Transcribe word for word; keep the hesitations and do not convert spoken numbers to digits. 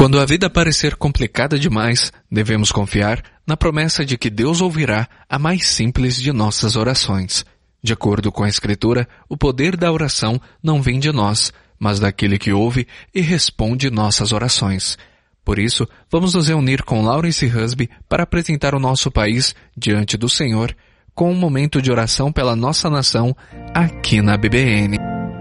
Quando a vida parecer complicada demais, devemos confiar na promessa de que Deus ouvirá a mais simples de nossas orações. De acordo com a Escritura, o poder da oração não vem de nós, mas daquele que ouve e responde nossas orações. Por isso, vamos nos reunir com Lawrence Husby para apresentar o nosso país diante do Senhor com um momento de oração pela nossa nação aqui na B B N.